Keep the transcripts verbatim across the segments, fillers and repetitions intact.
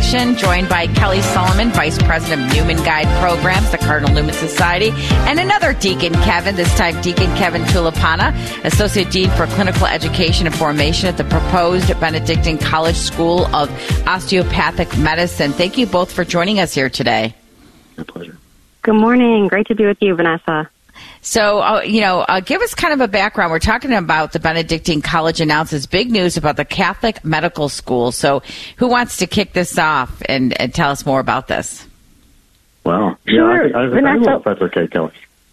Benediction, joined by Kelly Solomon, Vice President of Newman Guide Programs, the Cardinal Newman Society, and another Deacon Kevin, this time Deacon Kevin Tulipana, Associate Dean for Clinical Education and Formation at the proposed Benedictine College School of Osteopathic Medicine. Thank you both for joining us here today. My pleasure. Good morning. Great to be with you, Vanessa. So, uh, you know, uh, give us kind of a background. We're talking about the Benedictine College announces big news about the Catholic Medical School. So who wants to kick this off and, and tell us more about this? Wow. Yeah, sure. I, think, I, think I will, if that's okay, Kelly.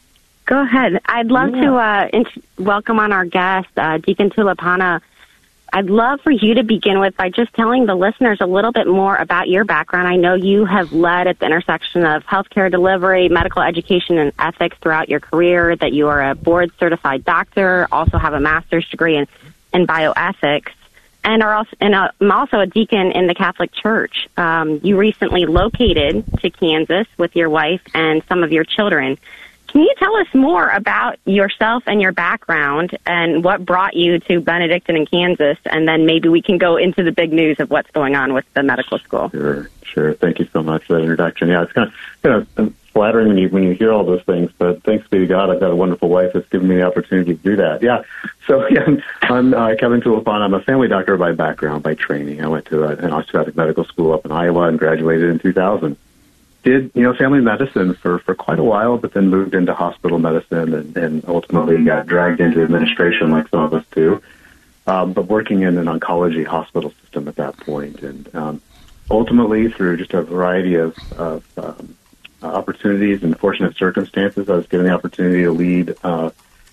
Go ahead. I'd love yeah. to uh, int- welcome on our guest, uh, Deacon Tulipana. I'd love for you to begin with by just telling the listeners a little bit more about your background. I know you have led at the intersection of healthcare delivery, medical education, and ethics throughout your career, that you are a board-certified doctor, also have a master's degree in, in bioethics, and are also, and a, I'm also a deacon in the Catholic Church. Um, you recently located to Kansas with your wife and some of your children. Can you tell us more about yourself and your background and what brought you to Benedictine in Kansas? And then maybe we can go into the big news of what's going on with the medical school. Sure, sure. Thank you so much for that introduction. Yeah, it's kind of, kind of flattering when you when you hear all those things, but thanks be to God, I've got a wonderful wife that's given me the opportunity to do that. Yeah, so yeah, I'm uh, Kevin Tulipana. I'm a family doctor by background, by training. I went to a, an osteopathic medical school up in Iowa and graduated in two thousand. Did, you know, family medicine for, for quite a while, but then moved into hospital medicine and, and ultimately got dragged into administration like some of us do, um, but working in an oncology hospital system at that point. And um, ultimately, through just a variety of, of um, opportunities and fortunate circumstances, I was given the opportunity to lead uh,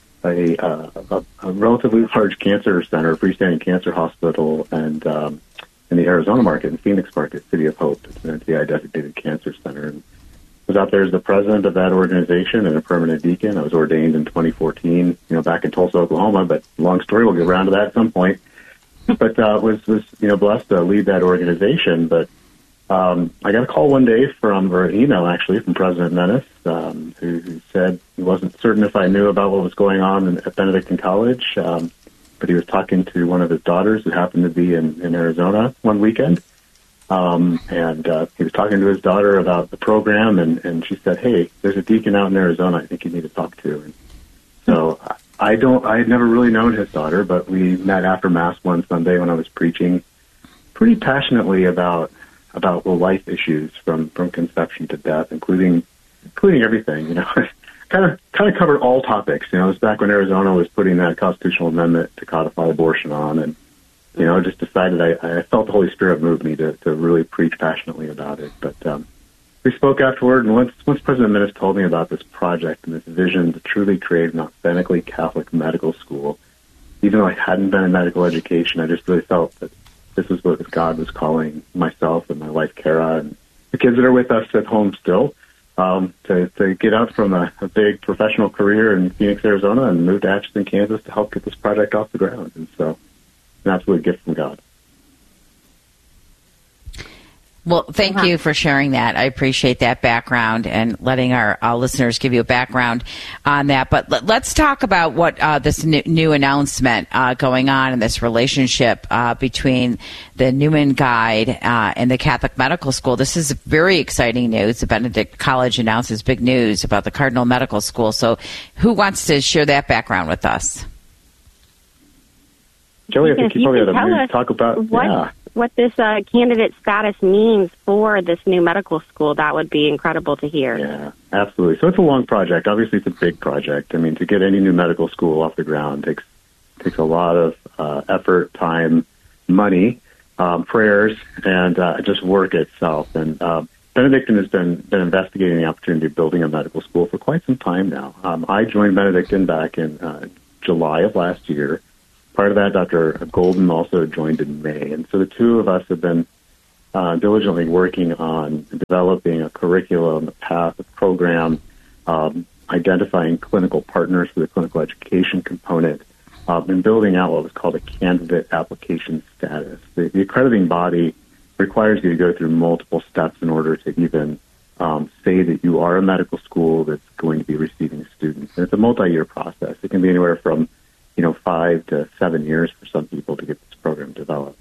a, uh, a, a relatively large cancer center, freestanding cancer hospital, and um, in the Arizona market, in Phoenix market, City of Hope. It's an N C I designated cancer center. And I was out there as the president of that organization and a permanent deacon. I was ordained in twenty fourteen, you know, back in Tulsa, Oklahoma, but long story, we'll get around to that at some point. But uh, was, was, you know, blessed to lead that organization. But um, I got a call one day from, or an email actually, from President Menace, um, who, who said he wasn't certain if I knew about what was going on in, at Benedictine College. Um, But he was talking to one of his daughters who happened to be in, in Arizona one weekend. Um, and uh, he was talking to his daughter about the program, and, and she said, hey, there's a deacon out in Arizona I think you need to talk to. And so I don't, I had never really known his daughter, but we met after Mass one Sunday when I was preaching pretty passionately about about the life issues from, from conception to death, including including everything, you know. Kind of, kind of covered all topics. You know, it was back when Arizona was putting that constitutional amendment to codify abortion on, and you know, just decided I, I felt the Holy Spirit move me to, to really preach passionately about it. But um, we spoke afterward, and once once President Menace told me about this project and this vision to truly create an authentically Catholic medical school, even though I hadn't been in medical education, I just really felt that this was what God was calling myself and my wife Kara and the kids that are with us at home still. Um, to, to get out from a, a big professional career in Phoenix, Arizona, and move to Atchison, Kansas to help get this project off the ground. And so, an absolute gift from God. Well, thank you for sharing that. I appreciate that background and letting our, our listeners give you a background on that. But let, let's talk about what uh, this new, new announcement uh, going on in this relationship uh, between the Newman Guide uh, and the Catholic Medical School. This is very exciting news. The Benedict College announces big news about the Cardinal Medical School. So who wants to share that background with us? Joey, I think you probably ought to talk about what, yeah. what this uh, candidate status means for this new medical school. That would be incredible to hear. Yeah, absolutely. So it's a long project. Obviously, it's a big project. I mean, to get any new medical school off the ground takes takes a lot of uh, effort, time, money, um, prayers, and uh, just work itself. And uh, Benedictine has been, been investigating the opportunity of building a medical school for quite some time now. Um, I joined Benedictine back in uh, July of last year. Part of that, Doctor Golden also joined in May. And so the two of us have been uh, diligently working on developing a curriculum, a path, a program, um, identifying clinical partners for the clinical education component, uh, and building out what was called a candidate application status. The, the accrediting body requires you to go through multiple steps in order to even um, say that you are a medical school that's going to be receiving students. And it's a multi-year process. It can be anywhere from you know, five to seven years for some people to get this program developed.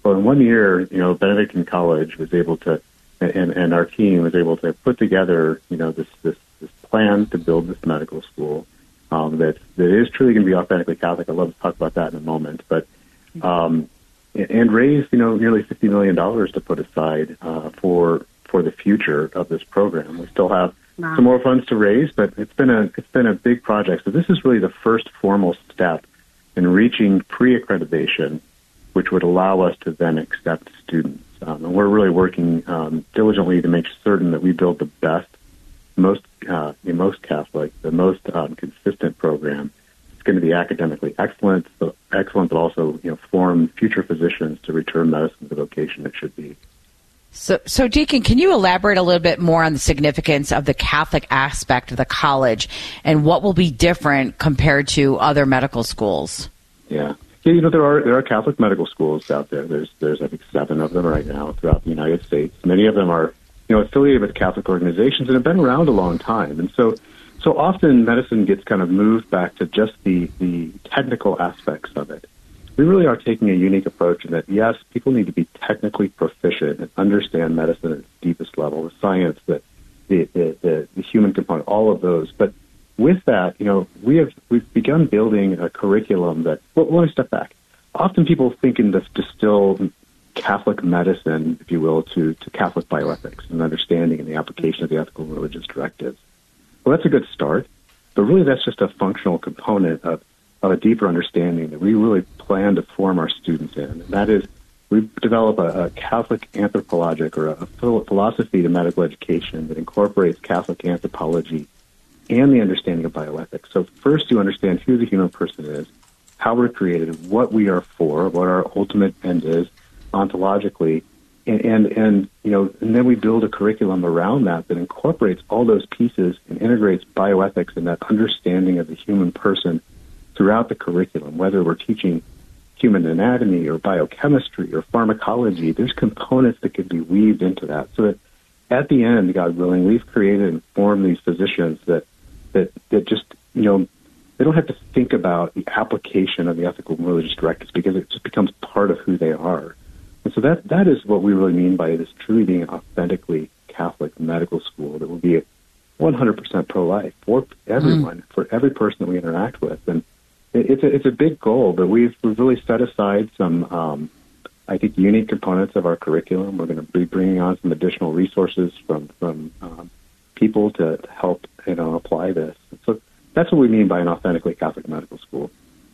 Well, in one year, you know, Benedictine College was able to, and, and our team was able to put together, you know, this this, this plan to build this medical school um, that that is truly going to be authentically Catholic. I'd love to talk about that in a moment, but um, and raise, you know, nearly fifty million dollars to put aside uh, for for the future of this program. We still have wow. some more funds to raise, but it's been a it's been a big project. So this is really the first formal step in reaching pre-accreditation, which would allow us to then accept students. Um, and we're really working um, diligently to make certain that we build the best, most uh, the most Catholic, the most um, consistent program. It's going to be academically excellent, so excellent, but also, you know, form future physicians to return medicine to the vocation it should be. So, so Deacon, can you elaborate a little bit more on the significance of the Catholic aspect of the college and what will be different compared to other medical schools? Yeah. Yeah, you know, there are there are Catholic medical schools out there. There's, there's I think, seven of them right now throughout the United States. Many of them are, you know, affiliated with Catholic organizations and have been around a long time. And so so often medicine gets kind of moved back to just the, the technical aspects of it. We really are taking a unique approach in that, yes, people need to be technically proficient and understand medicine at its deepest level, the science, the, the, the, the, the human component, all of those. But with that, you know, we have, we've begun building a curriculum that, well, let me step back. Often people think in to distill Catholic medicine, if you will, to, to Catholic bioethics and understanding and the application of the ethical and religious directives. Well, that's a good start, but really that's just a functional component of of a deeper understanding that we really plan to form our students in. And that is, we develop a, a Catholic anthropologic or a philosophy to medical education that incorporates Catholic anthropology and the understanding of bioethics. So first you understand who the human person is, how we're created, what we are for, what our ultimate end is ontologically, and, and, and you know, and then we build a curriculum around that that incorporates all those pieces and integrates bioethics and that understanding of the human person throughout the curriculum, whether we're teaching human anatomy or biochemistry or pharmacology. There's components that can be weaved into that so that at the end, God willing, we've created and formed these physicians that, that, that just, you know, they don't have to think about the application of the ethical and religious directives because it just becomes part of who they are. And so that that is what we really mean by this truly being an authentically Catholic medical school that will be one hundred percent pro-life for everyone, mm. for every person that we interact with. And It's a, it's a big goal, but we've, we've really set aside some, um, I think, unique components of our curriculum. We're going to be bringing on some additional resources from, from um, people to, to help, you know, apply this. So that's what we mean by an authentically Catholic medical school.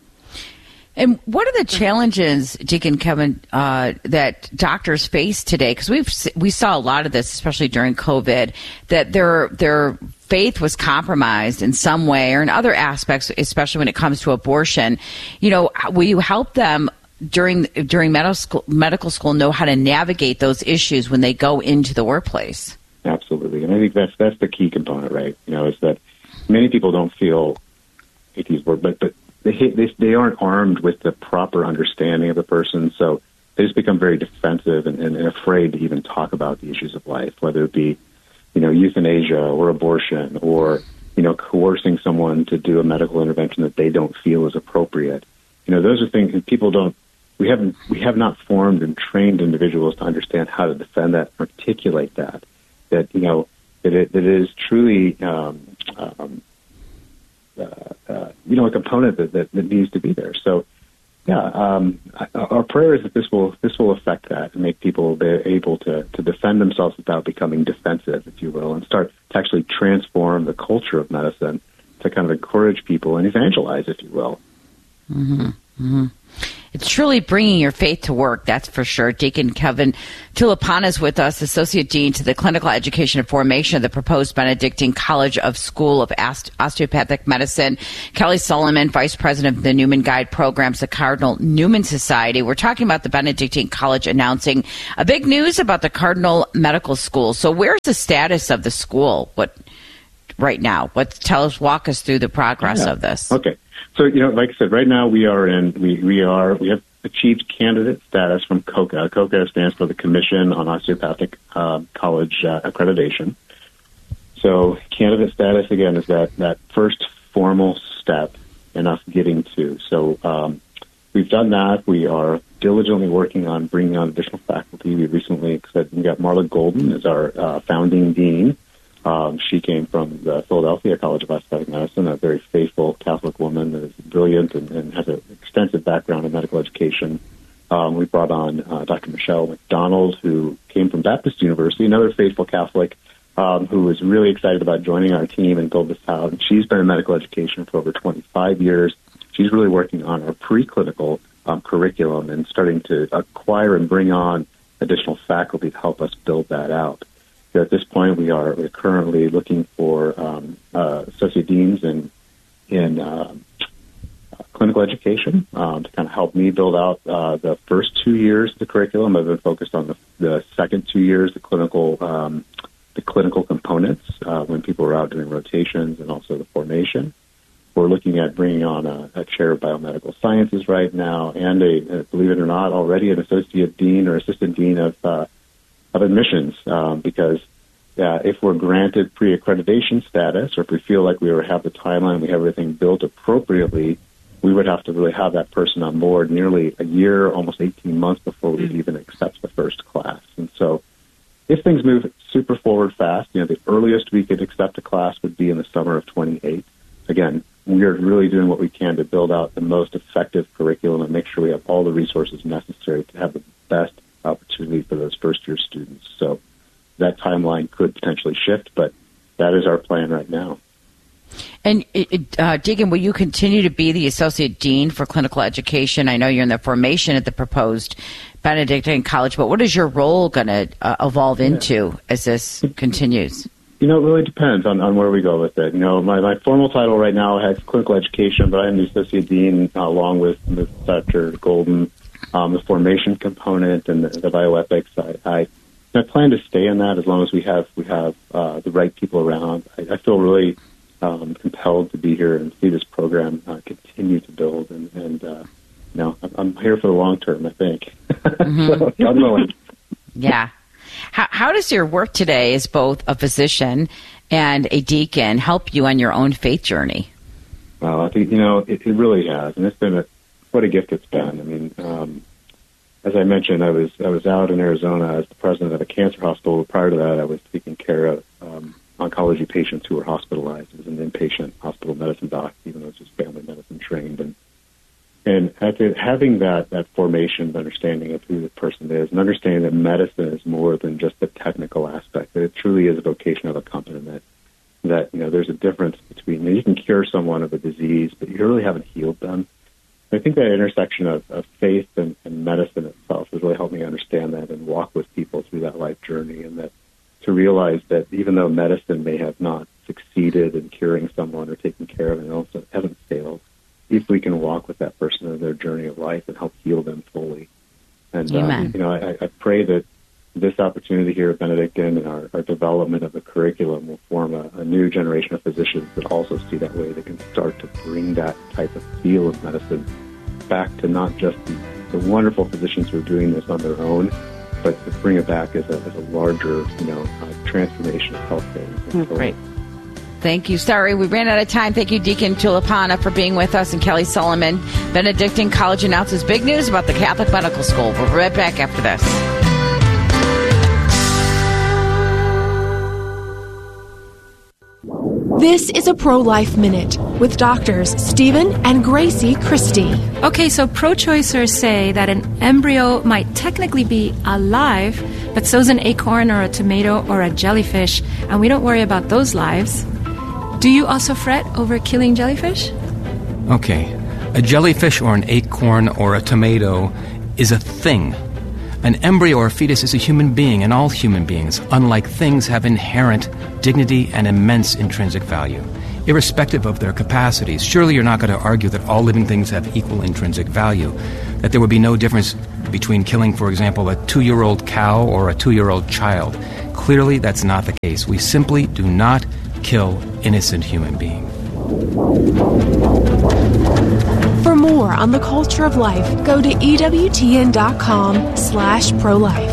And what are the challenges, Deacon Kevin, uh, that doctors face today? Because we've we saw a lot of this, especially during COVID, that their their faith was compromised in some way or in other aspects, especially when it comes to abortion. You know, will you help them during during medical school, medical school know how to navigate those issues when they go into the workplace? Absolutely, and I think that's that's the key component, right? You know, is that many people don't feel, I hate these words, but but. They, they they aren't armed with the proper understanding of the person, so they just become very defensive and, and, and afraid to even talk about the issues of life, whether it be, you know, euthanasia or abortion or, you know, coercing someone to do a medical intervention that they don't feel is appropriate. You know, those are things that people don't, we haven't, we have not formed and trained individuals to understand how to defend that, articulate that, that, you know, that it, that it is truly, um, um, Uh, uh, you know, a component that, that, that needs to be there. So, yeah, um, our prayer is that this will this will affect that and make people be able to, to defend themselves without becoming defensive, if you will, and start to actually transform the culture of medicine to kind of encourage people and evangelize, if you will. Mm-hmm. Mm-hmm. It's truly bringing your faith to work, that's for sure. Deacon Kevin Tulipana is with us, Associate Dean to the Clinical Education and Formation of the proposed Benedictine College of School of Osteopathic Medicine. Kelly Solomon, Vice President of the Newman Guide Programs, the Cardinal Newman Society. We're talking about the Benedictine College announcing a big news about the Cardinal Medical School. So where's the status of the school What right now? What, tell us, walk us through the progress yeah. of this. Okay. So, you know, like I said, right now we are in, we, we are, we have achieved candidate status from COCA. COCA stands for the Commission on Osteopathic uh, College uh, Accreditation. So candidate status, again, is that, that first formal step in us getting to. So um, we've done that. We are diligently working on bringing on additional faculty. We recently said we got Marla Golden as our uh, founding dean. Um, she came from the Philadelphia College of Aesthetic Medicine, a very faithful Catholic woman that is brilliant and, and has an extensive background in medical education. Um, we brought on uh, Doctor Michelle McDonald, who came from Baptist University, another faithful Catholic, um, who was really excited about joining our team and build this out. And she's been in medical education for over twenty-five years. She's really working on our preclinical um, curriculum and starting to acquire and bring on additional faculty to help us build that out. So at this point, we are we're currently looking for um, uh, associate deans in in uh, clinical education um, to kind of help me build out uh, the first two years of the curriculum. I've been focused on the, the second two years, the clinical um, the clinical components uh, when people are out doing rotations and also the formation. We're looking at bringing on a, a chair of biomedical sciences right now, and a, a believe it or not, already an associate dean or assistant dean of uh, of admissions, um, because uh, if we're granted pre-accreditation status, or if we feel like we have the timeline, we have everything built appropriately, we would have to really have that person on board nearly a year, almost eighteen months before we even accept the first class. And so if things move super forward fast, you know, the earliest we could accept a class would be in the summer of twenty-eight. Again, we are really doing what we can to build out the most effective curriculum and make sure we have all the resources necessary to have the best opportunity for those first-year students. So that timeline could potentially shift, but that is our plan right now. And uh, Deacon, will you continue to be the Associate Dean for Clinical Education? I know you're in the formation at the proposed Benedictine College, but what is your role going to uh, evolve into yeah. as this continues? You know, it really depends on, on where we go with it. You know, my, my formal title right now has clinical education, but I am the Associate Dean uh, along with, with Doctor Golden, um, the formation component and the, the bioethics side. I, I plan to stay in that as long as we have we have uh, the right people around. I, I feel really um, compelled to be here and see this program uh, continue to build. And, and uh, you know, I'm, I'm here for the long term, I think. Mm-hmm. So, God willing. Yeah. How, how does your work today as both a physician and a deacon help you on your own faith journey? Well, I think, you know, it, it really has. And it's been a, what a gift it's been. I mean, um, as I mentioned, I was I was out in Arizona as the president of a cancer hospital. Prior to that, I was taking care of um, oncology patients who were hospitalized. It was an inpatient hospital medicine doc, even though it was just family medicine trained. And And after having that, that formation of understanding of who the person is and understanding that medicine is more than just the technical aspect, that it truly is a vocation of accompaniment, that, you know, there's a difference between, you know, you can cure someone of a disease, but you really haven't healed them. I think that intersection of, of faith and, and medicine itself has really helped me understand that and walk with people through that life journey, and that to realize that even though medicine may have not succeeded in curing someone or taking care of an illness, it hasn't failed. If we can walk with that person in their journey of life and help heal them fully. And, um, you know, I, I pray that this opportunity here at Benedictine and our, our development of the curriculum will form a, a new generation of physicians that also see that way, that can start to bring that type of feel of medicine back to not just the, the wonderful physicians who are doing this on their own, but to bring it back as a, as a larger, you know, uh, transformation of healthcare. Mm, great. Thank you. Sorry, we ran out of time. Thank you, Deacon Tulipana, for being with us, and Kelly Solomon. Benedictine College announces big news about the Catholic Medical School. We'll be right back after this. This is a Pro-Life Minute with doctors Stephen and Gracie Christie. Okay, so pro-choicers say that an embryo might technically be alive, but so's an acorn or a tomato or a jellyfish, and we don't worry about those lives. Do you also fret over killing jellyfish? Okay, a jellyfish or an acorn or a tomato is a thing. An embryo or fetus is a human being, and all human beings, unlike things, have inherent dignity and immense intrinsic value, irrespective of their capacities. Surely you're not going to argue that all living things have equal intrinsic value, that there would be no difference between killing, for example, a two-year-old cow or a two-year-old child. Clearly, that's not the case. We simply do not kill innocent human beings. For more on the culture of life, go to ewtn.com slash pro-life.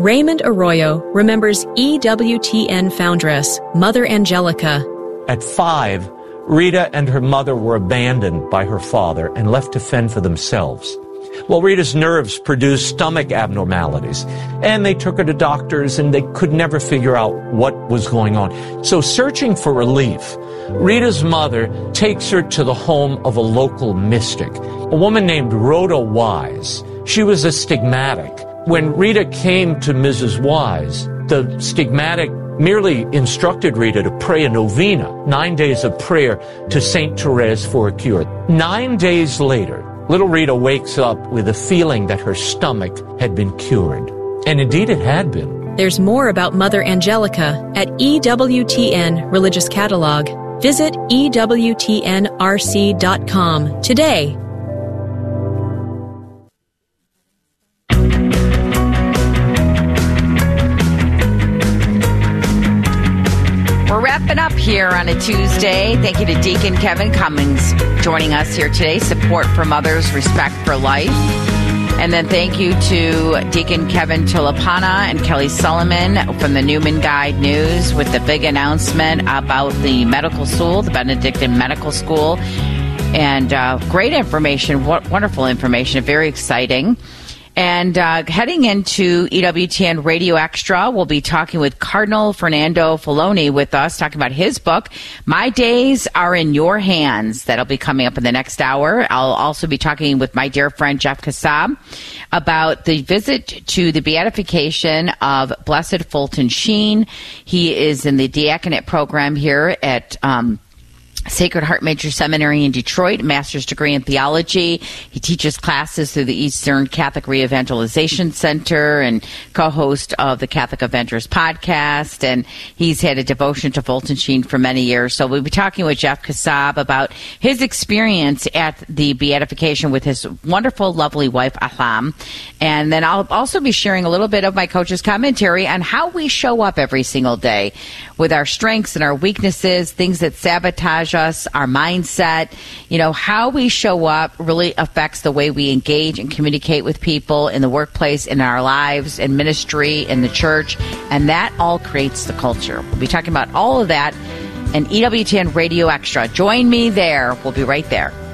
Raymond Arroyo remembers E W T N foundress, Mother Angelica. At five, Rita and her mother were abandoned by her father and left to fend for themselves. Well, Rita's nerves produced stomach abnormalities, and they took her to doctors, and they could never figure out what was going on. So, searching for relief, Rita's mother takes her to the home of a local mystic, a woman named Rhoda Wise. She was a stigmatic. When Rita came to Missus Wise, the stigmatic merely instructed Rita to pray a novena, nine days of prayer to Saint Therese for a cure. Nine days later, little Rita wakes up with a feeling that her stomach had been cured. And indeed it had been. There's more about Mother Angelica at E W T N Religious Catalog. Visit E W T N R C dot com today. Wrapping up here on a Tuesday. Thank you to Deacon Kevin Cummings joining us here today. Support for mothers, respect for life. And then thank you to Deacon Kevin Tulipana and Kelly Solomon from the Newman Guide News with the big announcement about the medical school, the Benedictine Medical School. And uh, great information, wonderful information, very exciting. And uh, heading into E W T N Radio Extra, we'll be talking with Cardinal Fernando Filoni with us, talking about his book, My Days Are in Your Hands. That'll be coming up in the next hour. I'll also be talking with my dear friend Jeff Kassab about the visit to the beatification of Blessed Fulton Sheen. He is in the diaconate program here at um Sacred Heart Major Seminary in Detroit, master's degree in theology. He teaches classes through the Eastern Catholic Re-Evangelization Center and co-host of the Catholic Avengers podcast. And he's had a devotion to Fulton Sheen for many years. So we'll be talking with Jeff Kassab about his experience at the beatification with his wonderful, lovely wife, Ahlam. And then I'll also be sharing a little bit of my coach's commentary on how we show up every single day with our strengths and our weaknesses, things that sabotage us, our mindset. You know, how we show up really affects the way we engage and communicate with people in the workplace, in our lives, in ministry, in the church, and that all creates the culture. We'll be talking about all of that in E W T N Radio Extra. Join me there. We'll be right there.